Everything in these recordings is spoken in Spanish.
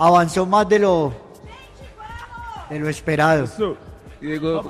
avanzó más de lo esperado. Diego,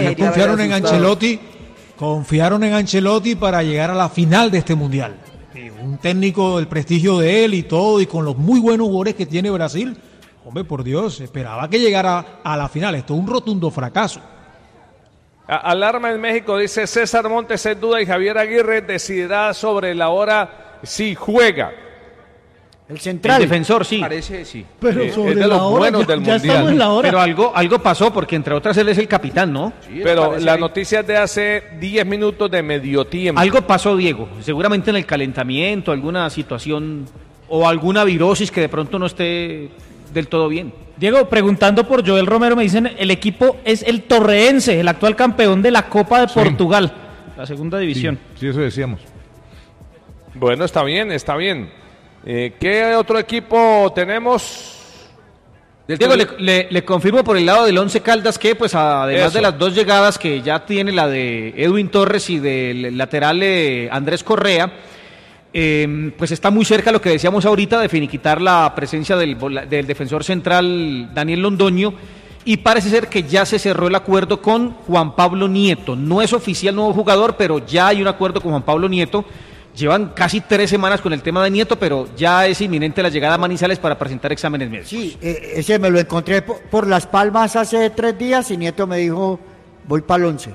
confiaron en Ancelotti para llegar a la final de este mundial. Un técnico del prestigio de él y todo, y con los muy buenos jugadores que tiene Brasil, hombre, por Dios, esperaba que llegara a la final. Esto es un rotundo fracaso. Alarma en México, dice César Montes en duda y Javier Aguirre decidirá sobre la hora si juega. El central. El defensor, sí. Parece, sí. Pero Es sobre de los la hora, buenos del ya mundial. estamos en la hora. Pero algo pasó, porque entre otras él es el capitán, ¿no? Sí, Pero parece la ahí. noticia es de hace 10 minutos de medio tiempo. Algo pasó, Diego. Seguramente en el calentamiento, alguna situación o alguna virosis que de pronto no esté del todo bien. Diego, preguntando por Joel Romero, me dicen, el equipo es el Torreense, el actual campeón de la Copa de Portugal, la segunda división. Sí, eso decíamos. Bueno, está bien, está bien. ¿Qué otro equipo tenemos? Diego, le confirmo por el lado del Once Caldas que, pues, además Eso. de las dos llegadas que ya tiene, la de Edwin Torres y del lateral Andrés Correa, pues está muy cerca, lo que decíamos ahorita, de finiquitar la presencia del defensor central Daniel Londoño, y parece ser que ya se cerró el acuerdo con Juan Pablo Nieto. No es oficial nuevo jugador, pero ya hay un acuerdo con Juan Pablo Nieto. Llevan casi 3 semanas con el tema de Nieto, pero ya es inminente la llegada a Manizales para presentar exámenes médicos. Sí, ese me lo encontré por Las Palmas hace 3 días y Nieto me dijo, voy para el 11.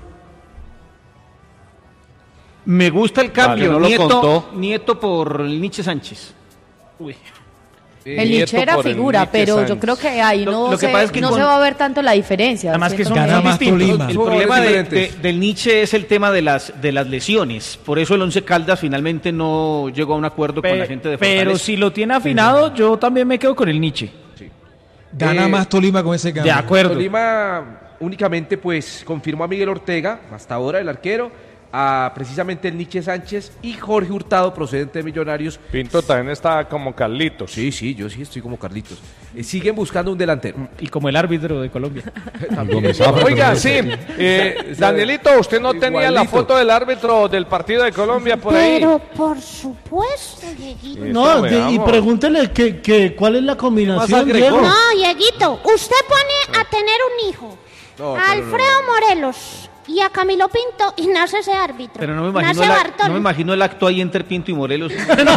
Me gusta el cambio, Vale, no lo contó. Nieto por el Nietzsche Sánchez. El Nietzsche era figura, pero yo creo que ahí Lo que se pasa es que no con- se va a ver tanto la diferencia. Además que Siento son Gana más distintos. Tolima. El Son problema jugadores diferentes. del Nietzsche es el tema de las lesiones. Por eso el Once Caldas finalmente no llegó a un acuerdo con la gente de Fortaleza. Pero si lo tiene afinado, yo también me quedo con el Nietzsche. Gana más Tolima con ese cambio. De acuerdo. Tolima únicamente pues confirmó a Miguel Ortega, hasta ahora el arquero, a precisamente el Nietzsche Sánchez y Jorge Hurtado, procedente de Millonarios. Pinto también está como Carlitos. Sí, yo sí estoy como Carlitos. Siguen buscando un delantero. Y como el árbitro de Colombia. Oiga, sí, Danielito, usted no tenía la foto del árbitro del partido de Colombia por ahí. Pero por supuesto, Dieguito. No, Eso, y veamos. pregúntele que cuál es la combinación, Diego. No, Dieguito, usted pone a tener un hijo, No, a Alfredo Morelos y a Camilo Pinto y nace ese árbitro. Pero no me nace imagino, Bartolo. no me imagino el acto ahí entre Pinto y Morelos.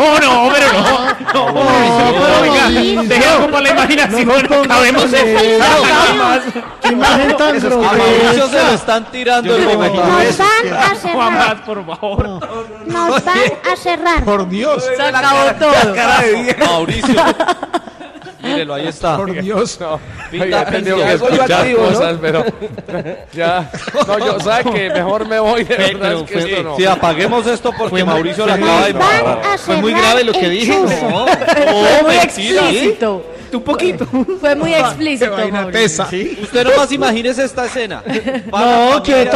Deje algo para la imaginación, acabemos Qué imagen tan grotesca. están tirando Nos van a Juan cerrar. más, por favor. Nos van a cerrar. Por Dios, Se acabó todo. Mauricio. Mírelo, ahí está. por Dios. Oiga, he tenido que algo escuchar activo, ¿no? cosas, pero ya. No, yo, ¿sabe que mejor me voy? De verdad es que esto no. Sí, apaguemos esto porque Mauricio lo acaba de Nos van embarrar. a Fue muy cerrar grave lo que el dije. chuzo. No, Fue muy explícito. Un poquito. Fue muy explícito, Mauricio. Tesa. Usted nomás imagínese esta escena. No, quieto.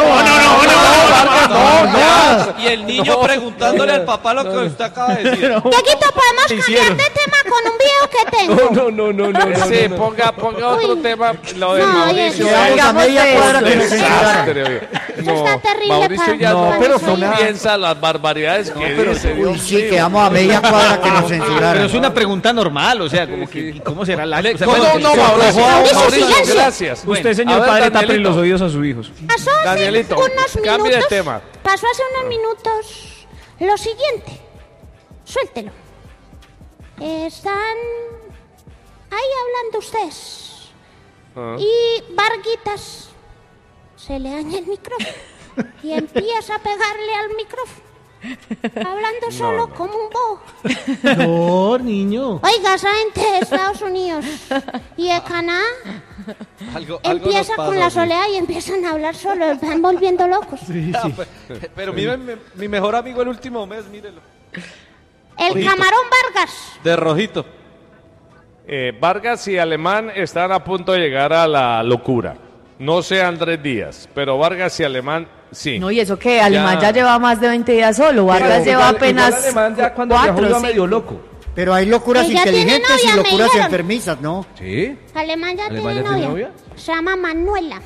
No. Y el niño preguntándole al papá lo que usted acaba de decir. Dieguito, podemos cambiar de tema con un video que tengo. No. Sí, ponga otro Uy. tema, lo de No, Mauricio. Dieguito. Llegamos a media cuadra que nos censuraron. Desastre, oye. Eso está terrible Mauricio para- ya para no, pero no fue piensa las barbaridades que dice. Uy, Dios sí, mío. quedamos a media cuadra que nos Pero censuraron. es una pregunta normal, o sea, como que ¿cómo será la? O sea, No, bueno, Mauricio, Mauricio, silencio. gracias. Usted, A señor ver, padre, tape Danielito. los oídos a sus hijos. Pasó hace Danielito, unos cambie de minutos. tema. Pasó hace unos minutos lo siguiente. Suéltelo. Están ahí hablando ustedes. Y Varguitas se le daña el micrófono y empieza a pegarle al micrófono. Hablando solo como un bobo. No, niño. Oiga, esa gente de Estados Unidos y de Canadá empieza con la soledad y empiezan a hablar solo, están volviendo locos. Pero miren, mi mejor amigo el último mes, mírelo. El Camarón Vargas. De rojito. Vargas y Alemán están a punto de llegar a la locura. No sé Andrés Díaz, pero Vargas y Alemán sí. No, y eso que Alemán ya lleva más de 20 días solo. Vargas lleva apenas Alemán ya cuando viajó 4 iba o medio loco. Pero hay locuras Ella tiene inteligentes novia, y me locuras dijeron. enfermizas, ¿no? ¿Sí? Alemán ya ¿Alemán tiene ya tiene novia. novia? Se llama Manuela.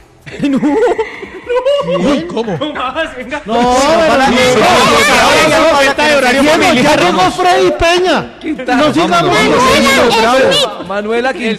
Uy, ¿cómo? No, ya llegó Freddy Peña. No sigamos. Manuela Smith. Manuela